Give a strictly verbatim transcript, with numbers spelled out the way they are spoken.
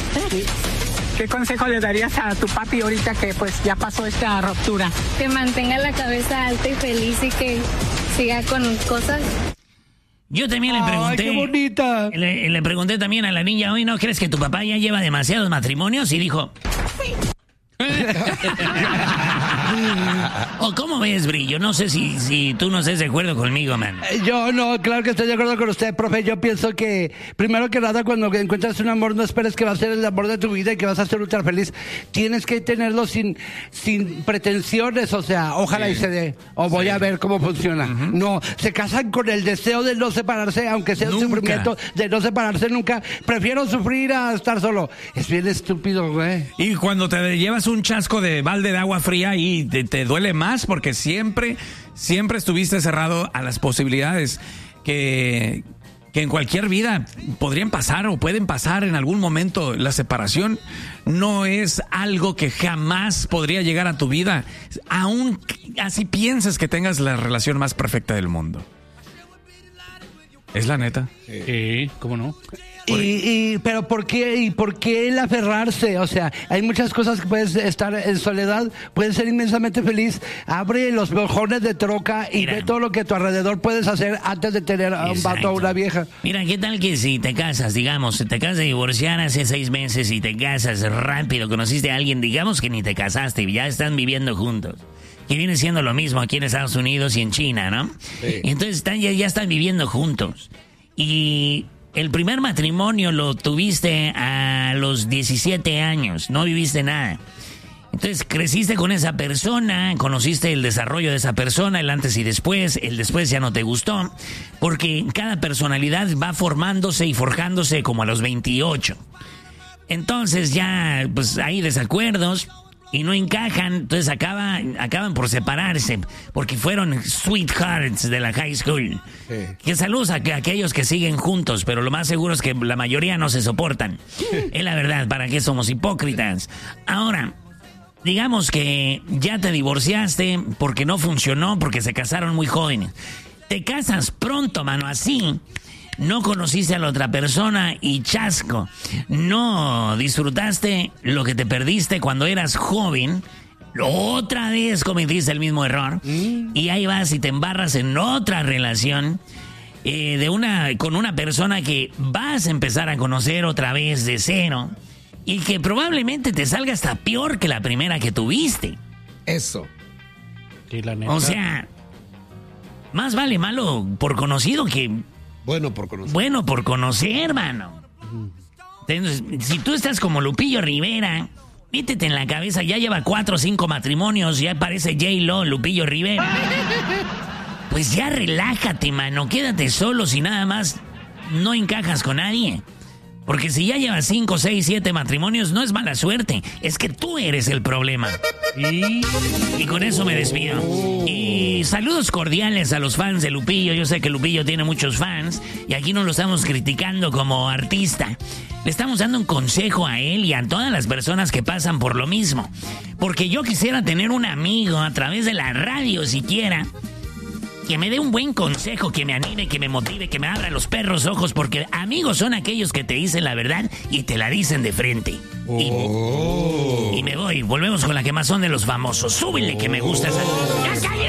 ¿Qué consejo le darías a tu papi ahorita que pues ya pasó esta ruptura? Que mantenga la cabeza alta y feliz y que siga con cosas. Yo también le pregunté. ¡Ay, qué bonita! Le, le pregunté también a la niña hoy, ¿no crees que tu papá ya lleva demasiados matrimonios? Y dijo... Sí. ¿O cómo ves, Brillo? No sé si, si tú no estés de acuerdo conmigo, man. Yo no, claro que estoy de acuerdo con usted, profe. Yo pienso que, primero que nada, cuando encuentras un amor, no esperes que va a ser el amor de tu vida y que vas a ser ultra feliz. Tienes que tenerlo sin, sin pretensiones, o sea, ojalá sí. y se dé, o voy sí. a ver cómo funciona. Uh-huh. No, se casan con el deseo de no separarse, aunque sea un sufrimiento de no separarse nunca. Prefiero sufrir a estar solo. Es bien estúpido, güey. Y cuando te llevas un chasco de balde de agua fría y te, te duele más porque siempre, siempre estuviste cerrado a las posibilidades que, que en cualquier vida podrían pasar o pueden pasar en algún momento. La separación no es algo que jamás podría llegar a tu vida, aún así piensas que tengas la relación más perfecta del mundo. Es la neta. Sí, ¿cómo no? Y, y, pero ¿por qué, y por qué el aferrarse? O sea, hay muchas cosas que puedes estar en soledad, puedes ser inmensamente feliz. Abre los mojones de troca y Mira. ve todo lo que a tu alrededor puedes hacer antes de tener a un Exacto. vato o una vieja. Mira, ¿qué tal que si te casas, digamos, te acabas de divorciar hace seis meses y te casas rápido, conociste a alguien, digamos que ni te casaste y ya están viviendo juntos? Que viene siendo lo mismo aquí en Estados Unidos y en China, ¿no? Sí. Y entonces están, ya, ya están viviendo juntos. Y el primer matrimonio lo tuviste a los diecisiete años, no viviste nada. Entonces creciste con esa persona, conociste el desarrollo de esa persona, el antes y después, el después ya no te gustó, porque cada personalidad va formándose y forjándose como a los veintiocho. Entonces ya, pues hay desacuerdos y no encajan, entonces acaba, acaban por separarse, porque fueron sweethearts de la high school. Sí. Que saludos a, a aquellos que siguen juntos, pero lo más seguro es que la mayoría no se soportan. Es la verdad, ¿para qué somos hipócritas? Ahora, digamos que ya te divorciaste porque no funcionó, porque se casaron muy jóvenes. Te casas pronto, mano, así... No conociste a la otra persona y chasco, no disfrutaste lo que te perdiste cuando eras joven, otra vez cometiste el mismo error mm. y ahí vas y te embarras en otra relación eh, de una con una persona que vas a empezar a conocer otra vez de cero y que probablemente te salga hasta peor que la primera que tuviste. Eso. Sí, la neta. O sea, más vale malo por conocido que... Bueno por conocer. Bueno por conocer, hermano. Entonces, si tú estás como Lupillo Rivera, métete en la cabeza, ya lleva cuatro o cinco matrimonios, ya parece J-Lo, Lupillo Rivera. Pues ya relájate, mano, quédate solo si nada más no encajas con nadie. Porque si ya llevas cinco, seis, siete matrimonios, no es mala suerte, es que tú eres el problema. Y, y con eso me despido. Y saludos cordiales a los fans de Lupillo. Yo sé que Lupillo tiene muchos fans y aquí no lo estamos criticando como artista. Le estamos dando un consejo a él y a todas las personas que pasan por lo mismo. Porque yo quisiera tener un amigo a través de la radio siquiera que me dé un buen consejo, que me anime, que me motive, que me abra los perros ojos, porque amigos son aquellos que te dicen la verdad y te la dicen de frente. Oh. Y, y me voy, volvemos con la quemazón de los famosos. Súbele que me gusta esa... ¡Ya cállate!